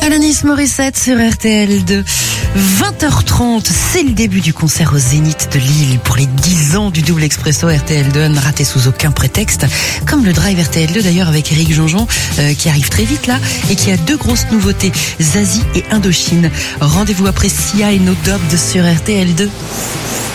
Alanis Morissette sur RTL2. 20h30, c'est le début du concert au Zénith de Lille pour les 10 ans du double expresso RTL2, à ne rater sous aucun prétexte. Comme le drive RTL2 d'ailleurs avec Éric Jean-Jean qui arrive très vite là et qui a 2 grosses nouveautés, Zazie et Indochine. Rendez-vous après Sia et No Doubt sur RTL2.